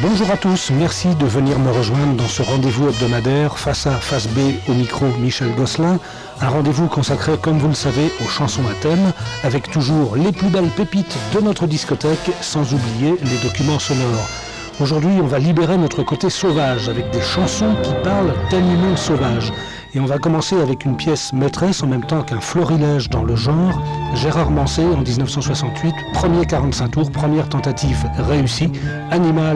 Bonjour à tous, merci de venir me rejoindre dans ce rendez-vous hebdomadaire Face A, Face B, au micro Michel Gosselin. Un rendez-vous consacré, comme vous le savez, aux chansons à thème, avec toujours les plus belles pépites de notre discothèque, sans oublier les documents sonores. Aujourd'hui, on va libérer notre côté sauvage, avec des chansons qui parlent d'animaux sauvages. Et on va commencer avec une pièce maîtresse en même temps qu'un florilège dans le genre. Gérard Manset en 1968, premier 45 tours, première tentative réussie, Animal